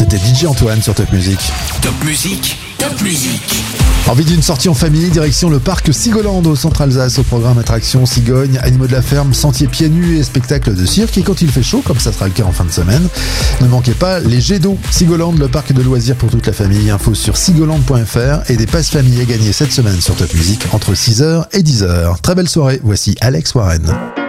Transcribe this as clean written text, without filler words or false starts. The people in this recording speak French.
c'était DJ Antoine sur Top Music. Top Music, Top Music. Envie d'une sortie en famille, direction le parc Sigoland au centre Alsace. Au programme attractions, cigognes, animaux de la ferme, sentiers pieds nus et spectacles de cirque. Et quand il fait chaud, comme ça sera le cas en fin de semaine, ne manquez pas les jets d'eau. Sigoland, le parc de loisirs pour toute la famille. Info sur sigoland.fr et des passes famille à gagner cette semaine sur Top Music entre 6h et 10h. Très belle soirée, voici Alex Warren.